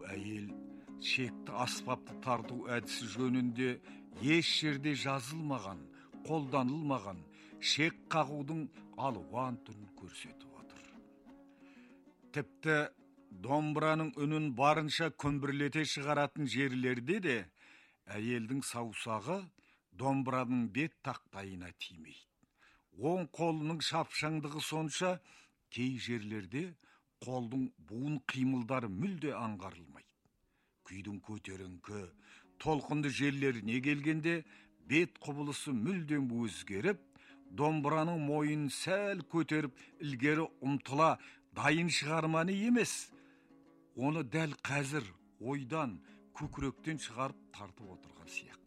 әйел шекті аспапты тарту әдісі жөнінде еш жерде жазылмаған, қолданылмаған шек қағудың алуан түрін көрсетіп отыр. Тіпті домбыраның үнін барынша көмбірлете шығаратын жерлерде де әйелдің саусағы домбыраның бет тақтайына тимейді. Оң қолының шапшаңдығы сонша, кей жерлерде қолдың буын қимылдары мүлде аңғарылмайды. Күйдің көтеріңкі, толқынды жерлеріне келгенде бет құбылысы мүлдем өзгеріп, домбыраның мойын сәл көтеріп, ілгері ұмтыла дайын шығарманы емес, оны дәл қазір ойдан, көкіректен шығарып тартып отырған сияқты.